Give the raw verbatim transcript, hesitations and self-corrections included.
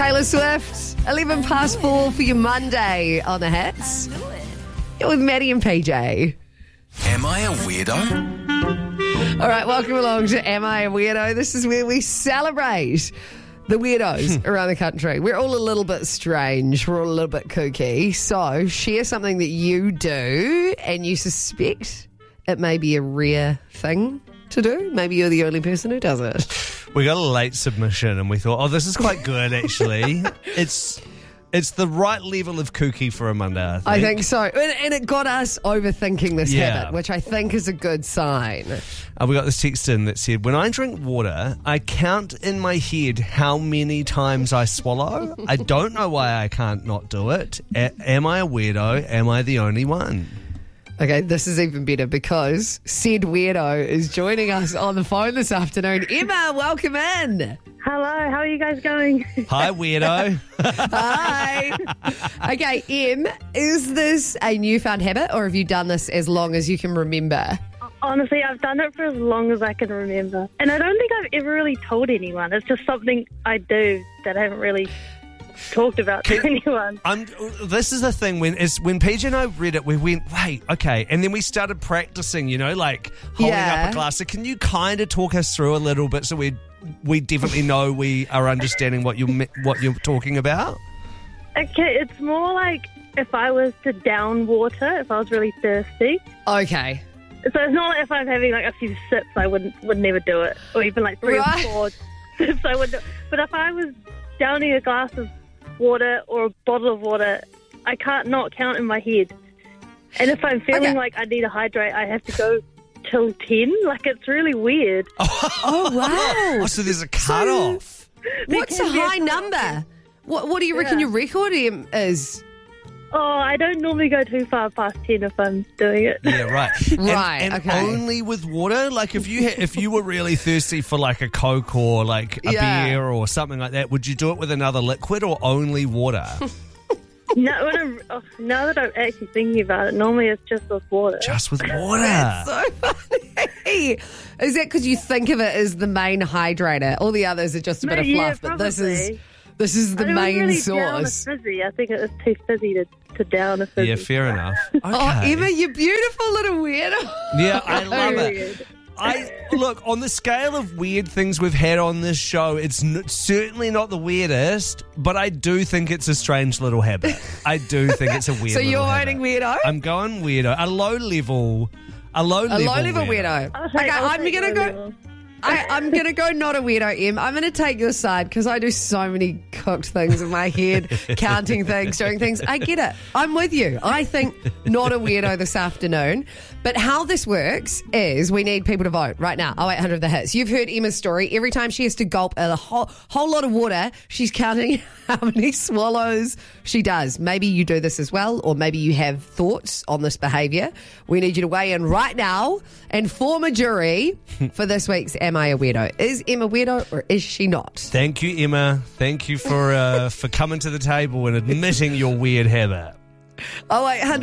Taylor Swift, eleven past four for your Monday on the Hits. You're with Maddie and P J. Am I a weirdo? All right, welcome along to Am I a Weirdo? This is where we celebrate the weirdos around the country. We're all a little bit strange. We're all a little bit kooky. So share something that you do and you suspect it may be a rare thing to do. Maybe you're the only person who does it. We got a late submission and we thought, oh, this is quite good, actually. it's it's the right level of kooky for a Monday, I think. I think so. And, and it got us overthinking this Yeah. habit, which I think is a good sign. Uh, we got this text in that said, when I drink water, I count in my head how many times I swallow. I don't know why I can't not do it. A- am I a weirdo? Am I the only one? Okay, this is even better because said weirdo is joining us on the phone this afternoon. Emma, welcome in. Hello, how are you guys going? Hi, weirdo. Hi. Okay, Em, is this a newfound habit or have you done this as long as you can remember? Honestly, I've done it for as long as I can remember. And I don't think I've ever really told anyone. It's just something I do that I haven't really talked about to Can- anyone. I'm, this is the thing, when it's, when P J and I read it, we went, wait, okay. And then we started practicing, you know, like holding Yeah. up a glass. So can you kind of talk us through a little bit so we we definitely know we are understanding what, you, what you're talking about? Okay, it's more like if I was to down water, if I was really thirsty. Okay. So it's not like if I'm having like a few sips, I wouldn't would never do it. Or even like three Right. or four sips, I would do it. But if I was downing a glass of water or a bottle of water, I can't not count in my head. And if I'm feeling Okay. like I need to hydrate, I have to go till ten. Like, it's really weird. Oh, wow. Oh, so there's a cutoff. What's a can be a high cutoff, number? What, what do you reckon Yeah. your record, Em, is? Oh, I don't normally go too far past ten if I'm doing it. Yeah, right. And- Right, And, okay. only with water? Like if you ha- if you were really thirsty for like a Coke or like a Yeah. beer or something like that, would you do it with another liquid or only water? No, when I'm, oh, now that I'm actually thinking about it, normally it's just with water. Just with water. So funny. Is that because you think of it as the main hydrator? All the others are just a bit No, of yeah, fluff, but this is probably. this is the I don't main really down a source. fizzy. I think it's too fizzy to, to down a fizzy. Yeah, fair enough. Okay. Oh, Emma, you beautiful little weirdo. Yeah, I love it. Weird. I look, on the scale of weird things we've had on this show, it's n- certainly not the weirdest, but I do think it's a strange little habit. I do think it's a weird. So you're little owning habit. weirdo? I'm going weirdo. A low level, a low A level, low level weirdo. I'll take- Okay, I'll I'm take gonna low go. level. I, I'm going to go not a weirdo, Em. I'm going to take your side because I do so many cooked things in my head, counting things, doing things. I get it. I'm with you. I think not a weirdo this afternoon. But how this works is we need people to vote right now. oh eight hundred the hits. You've heard Emma's story. Every time she has to gulp a whole, whole lot of water, she's counting how many swallows she does. Maybe you do this as well, or maybe you have thoughts on this behaviour. We need you to weigh in right now and form a jury for this week's Am I a Weirdo? Is Emma weirdo or is she not? Thank you, Emma. Thank you for uh, for coming to the table and admitting your weird habit. oh eight hundred